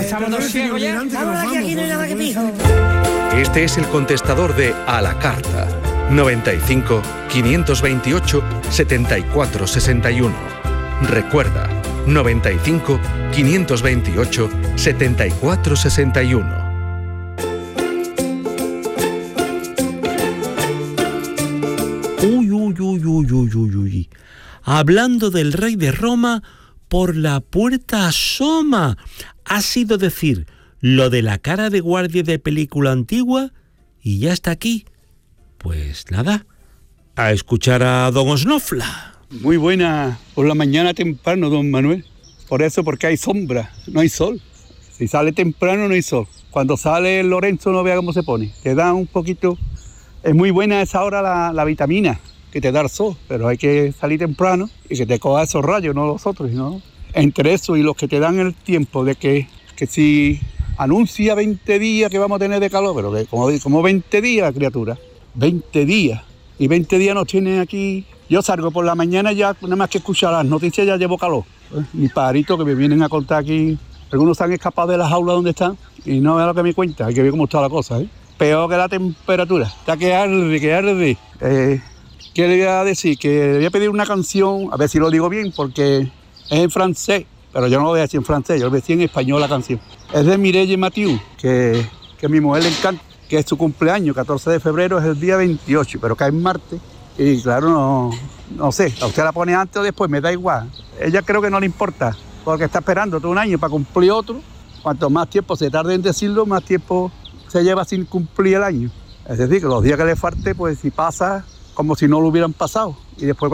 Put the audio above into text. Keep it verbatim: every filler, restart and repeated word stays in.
estamos dos ciegos ya. Vamos, que aquí no hay nada que pijo. Este es el contestador de A la Carta. noventa y cinco, quinientos veintiocho, setenta y cuatro sesenta y uno. Recuerda, noventa y cinco, quinientos veintiocho, setenta y cuatro sesenta y uno. Uy, uy, uy, uy, uy, uy, uy. Hablando del rey de Roma, por la puerta asoma. Ha sido decir lo de la cara de guardia de película antigua y ya está aquí. Pues nada, a escuchar a don Osnofla. Muy buena por la mañana temprano, don Manuel. Por eso, porque hay sombra, no hay sol. Si sale temprano no hay sol. Cuando sale Lorenzo no vea cómo se pone. Te da un poquito... Es muy buena a esa hora la, la vitamina que te da el sol, pero hay que salir temprano y que te coja esos rayos, no los otros, ¿no? Entre eso y los que te dan el tiempo de que, que si anuncia veinte días que vamos a tener de calor, pero que como, como veinte días, criatura, veinte días. Y veinte días nos tienen aquí. Yo salgo por la mañana ya, nada más que escuchar las noticias ya llevo calor. Mis pajaritos que me vienen a contar aquí, algunos se han escapado de las jaulas donde están y no es lo que me cuenta, hay que ver cómo está la cosa, ¿eh? Peor que la temperatura, está que arde, que arde. Eh, ¿Qué le voy a decir? Que le voy a pedir una canción, a ver si lo digo bien, porque es en francés, pero yo no lo voy a decir en francés, yo lo voy a decir en español la canción. Es de Mireille Mathieu, que, que a mi mujer le encanta, que es su cumpleaños, catorce de febrero, es el día veintiocho, pero cae en martes. Y claro, no, no sé, a usted la pone antes o después, me da igual. Ella creo que no le importa, porque está esperando todo un año para cumplir otro. Cuanto más tiempo se tarde en decirlo, más tiempo se lleva sin cumplir el año. Es decir, que los días que le falte, pues si pasa, como si no lo hubieran pasado. Y después